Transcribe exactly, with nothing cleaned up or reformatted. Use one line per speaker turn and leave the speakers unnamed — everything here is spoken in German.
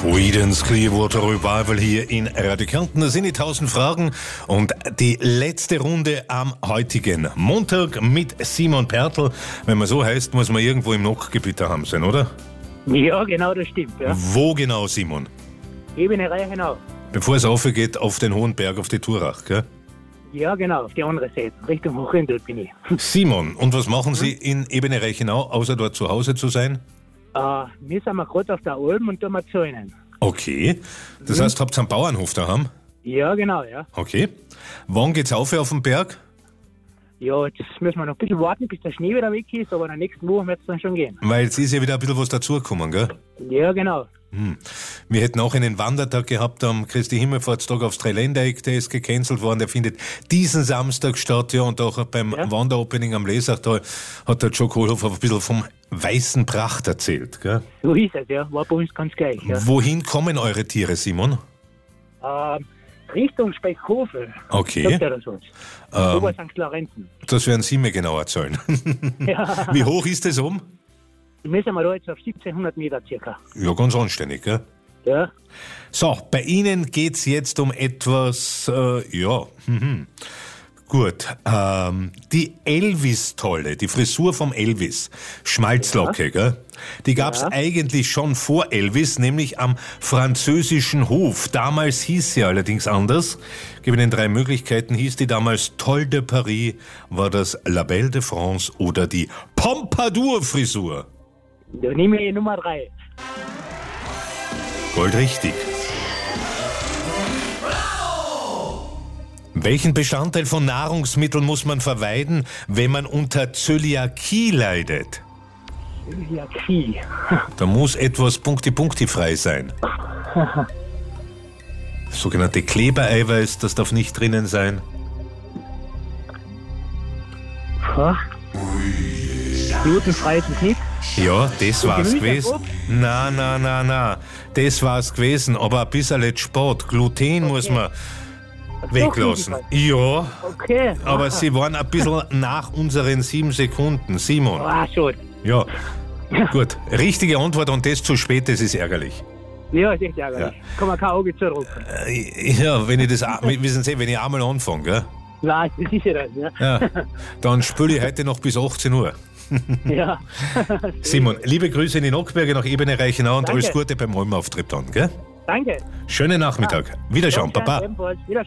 Creedence Clearwater Revival hier in Radio Kärnten. Das sind die tausend Fragen und die letzte Runde am heutigen Montag mit Simon Pertl. Wenn man so heißt, muss man irgendwo im Nockgebiet haben sein, oder?
Ja, genau, das stimmt. Ja.
Wo genau, Simon?
Ebene Reichenau.
Bevor es aufgeht, auf den hohen Berg, auf die Turach, gell?
Ja, genau, auf die andere Seite. Richtung Hochrhein, dort bin ich.
Simon, und was machen Sie in Ebene Reichenau, außer dort zu Hause zu sein?
Äh, wir sind gerade auf der Alm und da mal zäunen.
Okay. Das heißt, habt ihr einen Bauernhof daheim?
Ja, genau, ja.
Okay. Wann geht's auf auf den Berg?
Ja, jetzt müssen wir noch ein bisschen warten, bis der Schnee wieder weg ist, aber in der nächsten Woche wird es dann schon gehen.
Weil jetzt ist ja wieder ein bisschen was dazugekommen, gell?
Ja, genau.
Hm. Wir hätten auch einen Wandertag gehabt am Christi Himmelfahrtstag aufs Dreiländereck, der ist gecancelt worden, der findet diesen Samstag statt, ja, und auch beim
Ja.
Wanderopening am Lesachtal hat der Joe Kohlhoff ein bisschen vom weißen Pracht erzählt, gell?
So ist es, ja. War bei uns ganz gleich, ja.
Wohin kommen eure Tiere, Simon?
Ähm, Richtung Speckhofen.
Okay.
Sagt er das was?
Ähm,
Ober Sankt Lorenzen.
Das werden Sie mir genau erzählen.
Ja.
Wie hoch ist es um?
Müssen wir da jetzt auf siebzehnhundert Meter circa.
Ja, ganz anständig, gell?
Ja.
So, bei Ihnen geht's jetzt um etwas, äh, ja, mhm. Gut, ähm, die Elvis-Tolle, die Frisur vom Elvis, Schmalzlocke, gell? Die gab's
Ja.
eigentlich schon vor Elvis, nämlich am französischen Hof. Damals hieß sie allerdings anders. Ich gebe Ihnen drei Möglichkeiten. Hieß die damals Tolle de Paris, war das La Belle de France oder die Pompadour-Frisur?
Da nehme ich Nummer drei.
Goldrichtig. Welchen Bestandteil von Nahrungsmitteln muss man vermeiden, wenn man unter Zöliakie leidet?
Zöliakie.
Da muss etwas punkti-punkti-frei sein. Das sogenannte Klebereiweiß, das darf nicht drinnen sein.
Ja. Glutenfrei ist es nicht.
Ja, das war's
Gemüse,
gewesen.
Obst?
Na, na, na, na. Das war's gewesen. Aber ein bisschen Sport. Gluten muss man weglassen. Ja,
Okay.
aber Sie waren ein bisschen nach unseren sieben Sekunden. Simon.
Ah, schon.
Ja, gut. Richtige Antwort und das zu spät, das ist ärgerlich.
Ja, ist echt ärgerlich. Kann man kein Auge zudrücken.
Äh, Ja, wenn ich das, a- wissen Sie, wenn ich einmal anfange, gell?
Nein, das ist ja das, ja.
Ja, dann spiele ich heute noch bis achtzehn Uhr.
Ja.
Simon, liebe Grüße in die Nockberge nach Ebene Reichenau und
Danke.
alles Gute beim Almauftritt dann, gell?
Danke.
Schönen Nachmittag. Wiederschauen,
Danke,
Baba.
ebenfalls. Wieder